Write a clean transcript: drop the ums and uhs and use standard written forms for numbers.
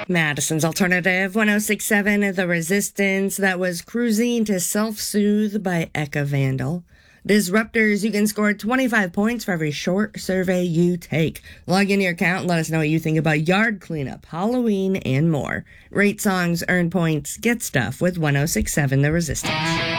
Madison's Alternative 1067, The Resistance. That was Cruising to Self-Soothe by Eka Vandal. Disruptors, you can score 25 points for every short survey you take. Log in your account and let us know what you think about yard cleanup, Halloween, and more. Rate songs, earn points, get stuff with 1067 The Resistance.